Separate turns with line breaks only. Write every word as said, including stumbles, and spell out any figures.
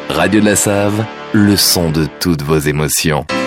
Radio de la Save, le son de toutes vos émotions.